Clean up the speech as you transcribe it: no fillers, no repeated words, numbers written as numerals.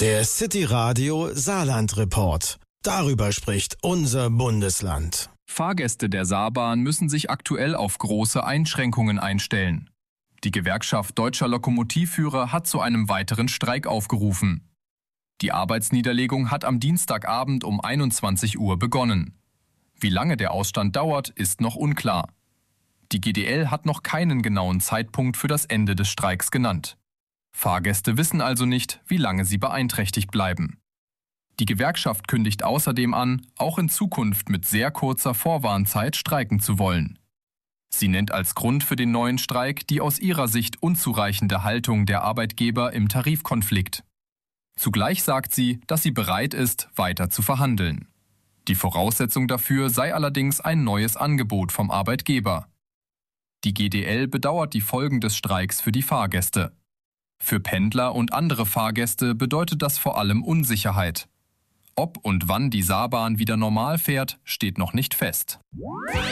Der City Radio Saarland Report. Darüber spricht unser Bundesland. Fahrgäste der Saarbahn müssen sich aktuell auf große Einschränkungen einstellen. Die Gewerkschaft Deutscher Lokomotivführer hat zu einem weiteren Streik aufgerufen. Die Arbeitsniederlegung hat am Dienstagabend um 21 Uhr begonnen. Wie lange der Ausstand dauert, ist noch unklar. Die GDL hat noch keinen genauen Zeitpunkt für das Ende des Streiks genannt. Fahrgäste wissen also nicht, wie lange sie beeinträchtigt bleiben. Die Gewerkschaft kündigt außerdem an, auch in Zukunft mit sehr kurzer Vorwarnzeit streiken zu wollen. Sie nennt als Grund für den neuen Streik die aus ihrer Sicht unzureichende Haltung der Arbeitgeber im Tarifkonflikt. Zugleich sagt sie, dass sie bereit ist, weiter zu verhandeln. Die Voraussetzung dafür sei allerdings ein neues Angebot vom Arbeitgeber. Die GDL bedauert die Folgen des Streiks für die Fahrgäste. Für Pendler und andere Fahrgäste bedeutet das vor allem Unsicherheit. Ob und wann die Saarbahn wieder normal fährt, steht noch nicht fest.